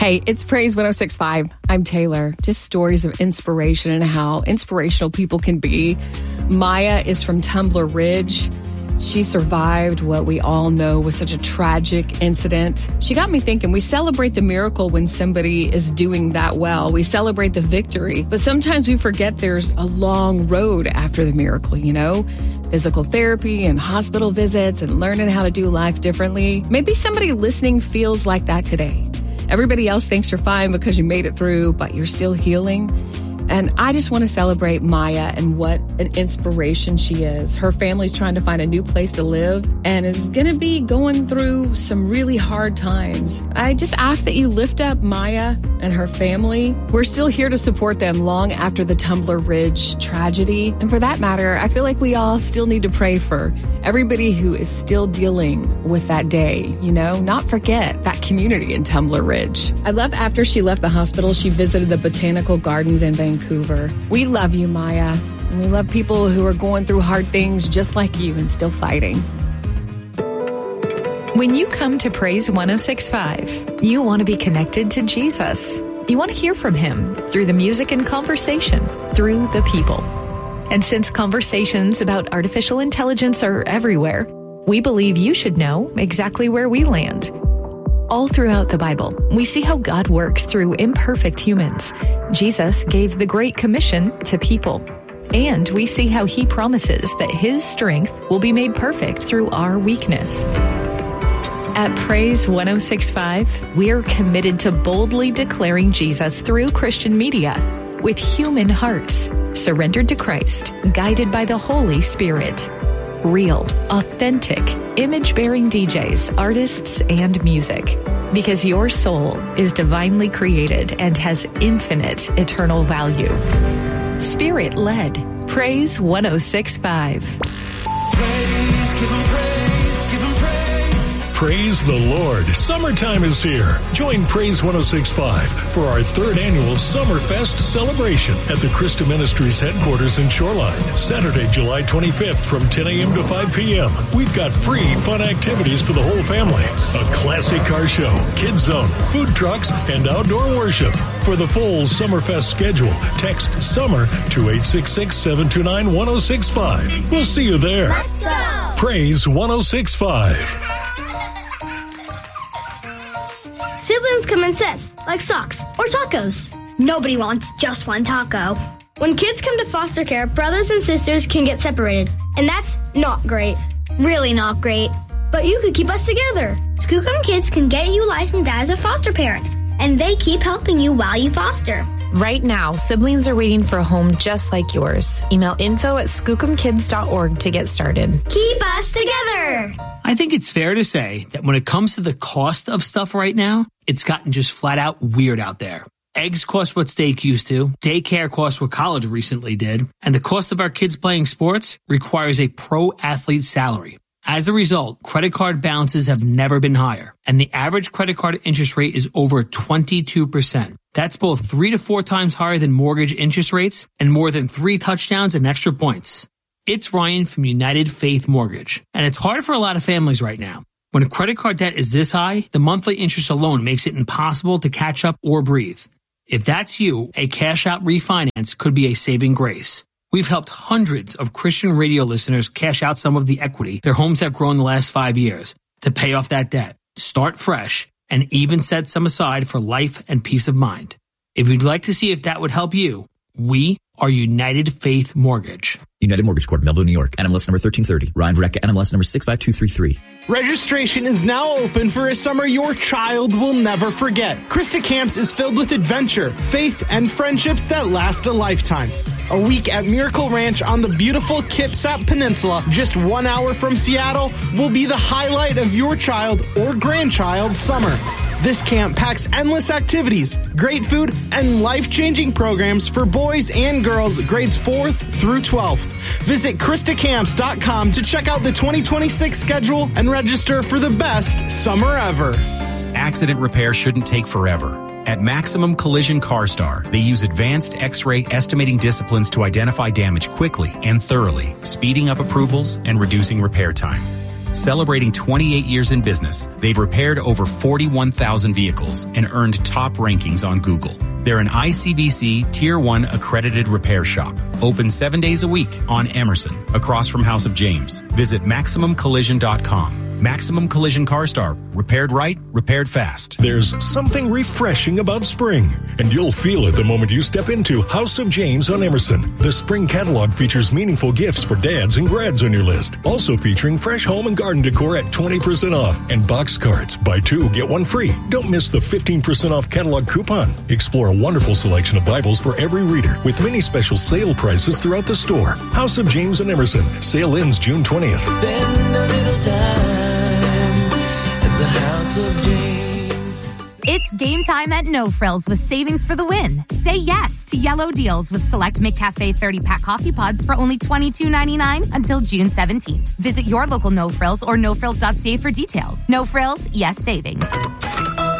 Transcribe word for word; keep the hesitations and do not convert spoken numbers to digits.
Hey, it's Praise one oh six point five. I'm Taylor. Just stories of inspiration and how inspirational people can be. Maya is from Tumbler Ridge. She survived what we all know was such a tragic incident. She got me thinking, we celebrate the miracle when somebody is doing that well. We celebrate the victory, but sometimes we forget there's a long road after the miracle, you know? Physical therapy and hospital visits and learning how to do life differently. Maybe somebody listening feels like that today. Everybody else thinks you're fine because you made it through, but you're still healing. And I just want to celebrate Maya and what an inspiration she is. Her family's trying to find a new place to live and is going to be going through some really hard times. I just ask that you lift up Maya and her family. We're still here to support them long after the Tumbler Ridge tragedy. And for that matter, I feel like we all still need to pray for everybody who is still dealing with that day, you know, not forget that community in Tumbler Ridge. I love after she left the hospital, she visited the Botanical Gardens in Vancouver. Vancouver. We love you, Maya. And we love people who are going through hard things just like you and still fighting. When you come to Praise one oh six point five, you want to be connected to Jesus. You want to hear from him through the music and conversation, through the people. And since conversations about artificial intelligence are everywhere, we believe you should know exactly where we land. All throughout the Bible, we see how God works through imperfect humans. Jesus gave the Great Commission to people. And we see how he promises that his strength will be made perfect through our weakness. At Praise one oh six point five, we are committed to boldly declaring Jesus through Christian media with human hearts, surrendered to Christ, guided by the Holy Spirit. Real, authentic, image-bearing D Js, artists, and music. Because your soul is divinely created and has infinite eternal value. Spirit-led. Praise one oh six point five. Praise, give him praise, give him praise. Praise the Lord. Summertime is here. Join Praise one oh six point five for our third annual Summerfest celebration at the Christa Ministries headquarters in Shoreline. Saturday, July twenty-fifth from ten a.m. to five p.m. We've got free fun activities for the whole family. A classic car show, kids zone, food trucks, and outdoor worship. For the full Summerfest schedule, text SUMMER to eight six six, seven two nine, one oh six five. We'll see you there. Let's go! Praise one oh six point five. Siblings come in sets, like socks or tacos. Nobody wants just one taco. When kids come to foster care, brothers and sisters can get separated, and that's not great. Really not great. But you could keep us together. Skookum Kids can get you licensed as a foster parent, and they keep helping you while you foster. Right now, siblings are waiting for a home just like yours. Email info at skookum kids dot org to get started. Keep us together! I think it's fair to say that when it comes to the cost of stuff right now, it's gotten just flat out weird out there. Eggs cost what steak used to, daycare costs what college recently did, and the cost of our kids playing sports requires a pro athlete salary. As a result, credit card balances have never been higher, and the average credit card interest rate is over twenty-two percent. That's both three to four times higher than mortgage interest rates and more than three touchdowns and extra points. It's Ryan from United Faith Mortgage, and it's hard for a lot of families right now. When a credit card debt is this high, the monthly interest alone makes it impossible to catch up or breathe. If that's you, a cash-out refinance could be a saving grace. We've helped hundreds of Christian radio listeners cash out some of the equity their homes have grown the last five years to pay off that debt, start fresh, and even set some aside for life and peace of mind. If you'd like to see if that would help you, we are United Faith Mortgage. United Mortgage Corp, Melville, New York. N M L S number thirteen thirty. Ryan Verrecka, N M L S number six five two three three. Registration is now open for a summer your child will never forget. Christa Camps is filled with adventure, faith, and friendships that last a lifetime. A week at Miracle Ranch on the beautiful Kitsap Peninsula, just one hour from Seattle, will be the highlight of your child or grandchild's summer. This camp packs endless activities, great food, and life-changing programs for boys and girls grades fourth through twelfth. Visit Christa Camps dot com to check out the twenty twenty-six schedule and register for the best summer ever. Accident repair shouldn't take forever. At Maximum Collision CarStar, they use advanced X-ray estimating disciplines to identify damage quickly and thoroughly, speeding up approvals and reducing repair time. Celebrating twenty-eight years in business, they've repaired over forty-one thousand vehicles and earned top rankings on Google. They're an I C B C Tier one accredited repair shop. Open seven days a week on Emerson, across from House of James. Visit Maximum Collision dot com. Maximum Collision CarStar. Repaired right, repaired fast. There's something refreshing about spring, and you'll feel it the moment you step into House of James on Emerson. The spring catalog features meaningful gifts for dads and grads on your list. Also featuring fresh home and garden decor at twenty percent off and box cards. Buy two, get one free. Don't miss the fifteen percent off catalog coupon. Explore a wonderful selection of Bibles for every reader with many special sale prices throughout the store. House of James on Emerson. Sale ends June twentieth. Spend a little time at the House of James. It's game time at No Frills with savings for the win. Say yes to yellow deals with select McCafe thirty-pack coffee pods for only twenty-two ninety-nine until June seventeenth. Visit your local No Frills or no frills dot c a for details. No Frills, yes savings.